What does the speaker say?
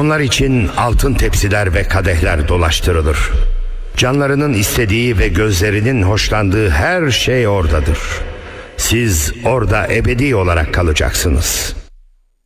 Onlar için altın tepsiler ve kadehler dolaştırılır. Canlarının istediği ve gözlerinin hoşlandığı her şey oradadır. Siz orada ebedi olarak kalacaksınız.